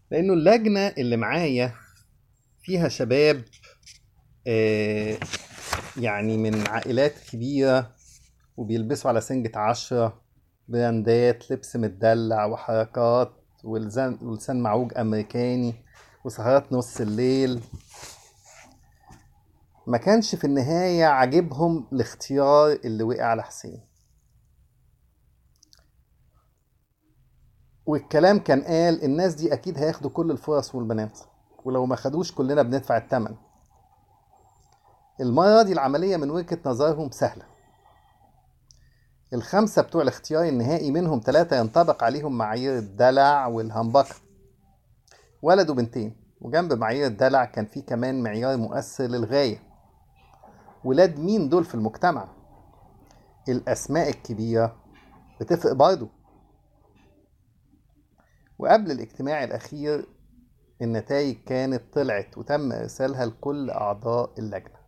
لأنه اللجنة اللي معايا فيها شباب، آه، يعني من عائلات كبيرة، وبيلبسوا على سنجة 10 براندات لبس متدلع وحركات ولسان معوج أمريكاني وسهرات نص الليل. ما كانش في النهاية عاجبهم الاختيار اللي وقع على حسين. والكلام كان قال الناس دي أكيد هياخدوا كل الفرص والبنات، ولو ما خدوش كلنا بندفع الثمن. المرة دي العملية من وجهة نظرهم سهلة. الخمسة بتوع الاختيار النهائي منهم ثلاثة ينطبق عليهم معايير الدلع والهمبكة، ولد وبنتين. وجنب معايير الدلع كان في كمان معيار مؤثر للغاية: ولاد مين دول في المجتمع؟ الأسماء الكبيرة بتفرق برضه. وقبل الاجتماع الأخير النتائج كانت طلعت وتم إرسالها لكل أعضاء اللجنة.